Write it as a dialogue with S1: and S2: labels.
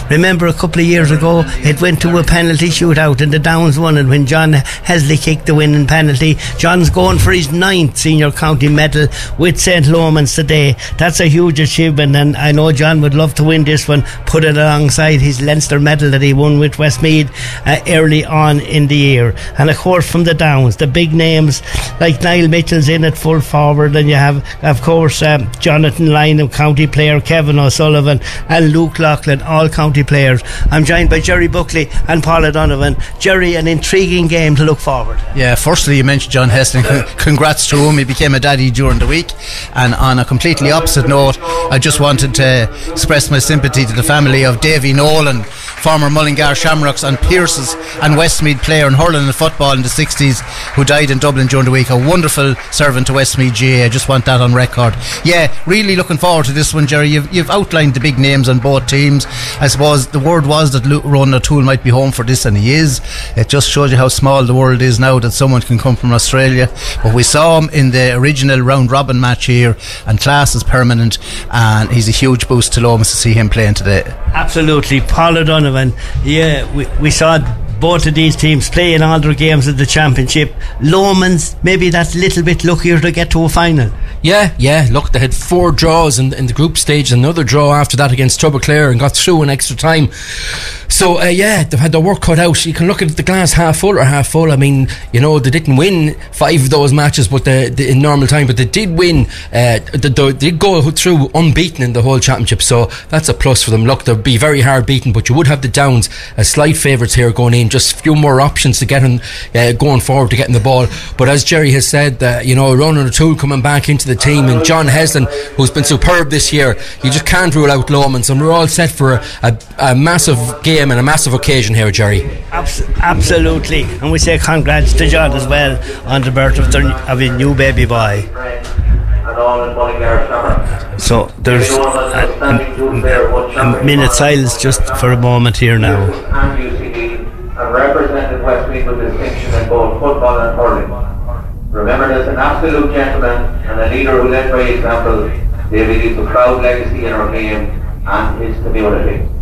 S1: Remember a couple of years ago it went to a penalty shootout and the Downs won it when John Hesley kicked the winning penalty. John's going for his 9th senior county medal with St. Lomans today. That's a huge achievement, and I know John would love to win this one, put it alongside his Leinster medal that he won with Westmeath early on in the year. And of course from the Downs, the big names like Niall Mitchell's in at full forward, and you have of course Jonathan Lynham, county player, Kevin O'Sullivan and Luke Loughlin, all county players. I'm joined by Jerry Buckley and Paula Donovan. Jerry, an intriguing game to look forward.
S2: Yeah, firstly you mentioned John Hesley. Congrats to him, he became a daddy during the week. And on a completely opposite note, I just wanted to express my sympathy to the family of Davy Nolan, former Mullingar Shamrocks and Pearses and Westmeath player in hurling and football in the 60s, who died in Dublin during the week. A wonderful servant to Westmeath GA. I just want that on record. Yeah, really looking forward to this one, Jerry. You've outlined the big names on both teams. I suppose the word was that Ronan O'Toole might be home for this, and he is. It just shows you how small the world is now, that someone can come from Australia. But we saw him in the original round robin match here, and class is permanent, and he's a huge boost to Lomas to see him playing today.
S1: Absolutely. Paula Donovan, yeah, we saw both of these teams playing all their games of the championship. Lomans maybe that's a little bit luckier to get to a final.
S3: Yeah, look, they had 4 draws in the group stage, another draw after that against Tubbaclare, and got through in extra time. So yeah, they've had their work cut out. You can look at the glass half full or half full. I mean, you know, they didn't win 5 of those matches, but in normal time, but they did win. They did go through unbeaten in the whole championship, so that's a plus for them. Look, they'll be very hard beaten, but you would have the Downs as slight favourites here going in. Just a few more options to get in, going forward to getting the ball. But as Jerry has said, you know, Ronan O'Toole coming back into the team, and John Heslin, who's been superb this year, you just can't rule out Lomans, and we're all set for a massive game and a massive occasion here, Jerry.
S1: Absolutely, and we say congrats to John as well on the birth of his new baby boy. So there's a minute silence just for a moment here now.
S4: And represented Westmeath with distinction in both football and hurling. Remembered as an absolute gentleman and a leader who led by example, David leaves a proud legacy in our game and his community.